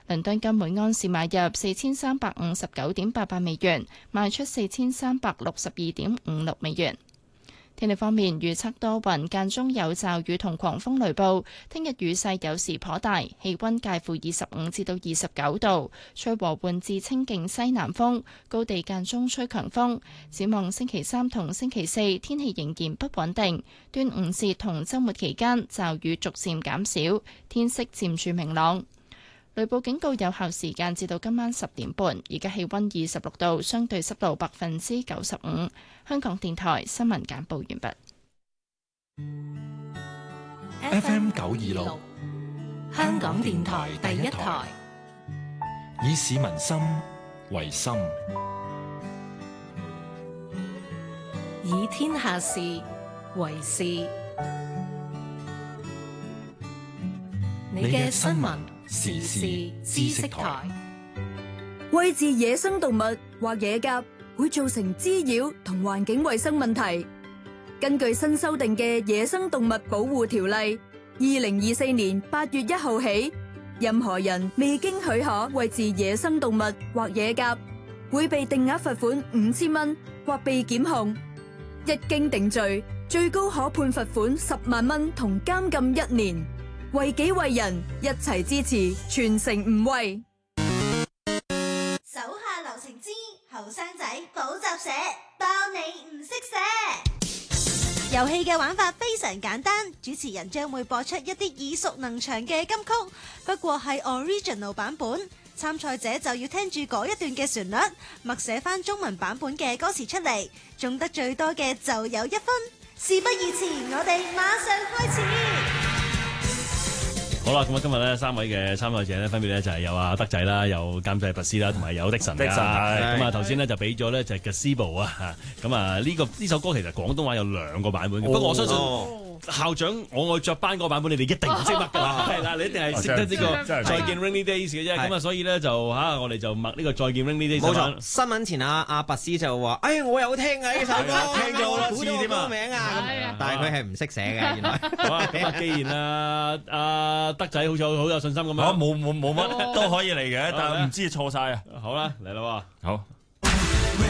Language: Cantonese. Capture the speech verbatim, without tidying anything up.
倫敦金每安士買入四千三百五十九點八八美元，賣出四千三百六十二點五六美元。天氣方面，預測多雲，間中有驟雨同狂風雷暴。聽日雨勢有時頗大，氣溫介乎二十五至到二十九度，吹和緩至清勁西南風，高地間中吹強風。展望星期三同星期四，天氣仍然不穩定。端午節同週末期間，驟雨逐漸減少，天色漸轉明朗。雷暴警告有效時間至到今晚十點半，而家氣溫二十六度，相對濕度百分之九十五。香港電台新聞簡報完畢。 F M 九二六，香港電台第一台，以市民心為心， 以天下事為事。你嘅新聞時事知識台。 餵飼野生動物或野鴿會造成滋擾同環境衛生問題。根據新修訂嘅《野生動物保護條例》，二零二四年八月一號起，任何人未經許可餵飼野生動物或野鴿，會被定額罰款五千蚊或被檢控。一經定罪，最高可判罰款十萬蚊同監禁一年。為己為人，一齊支持，全城唔餵。 手下留情之後生仔補習社，包你唔識寫。遊戲嘅玩法非常簡單，主持人將會播出一啲耳熟能詳嘅金曲，不過係 original 版本。參賽者就要聽住嗰一段嘅旋律，默寫翻中文版本嘅歌詞出嚟，中得最多嘅就有一分。事不宜遲，我哋馬上開始。 好啦，咁啊，今日咧三位嘅參賽者咧，分別咧就係有阿德仔啦，有監製拔斯啦，同埋有的神。的神係咁啊，頭先咧就俾咗咧就係 Gazebo 啊，咁啊呢個呢首歌其實廣東話有兩個版本嘅，不過我相信校長我愛着班嗰個版本，你哋一定唔識得㗎啦，係啦，你一定係識得呢個再見 Rainy Days 嘅啫，咁啊，所以咧就嚇我哋就默呢個再見 Rainy Days。 冇錯，新聞前啊阿拔斯就話：哎，我有聽啊呢首歌，聽咗好多次添啊，名啊，但係佢係唔識寫嘅原來。 好啊，咁啊，既然啊阿德仔好似好有信心咁樣， 冇冇冇乜都可以嚟嘅，但係唔知錯晒啊！ 好啦，嚟啦喎， 好。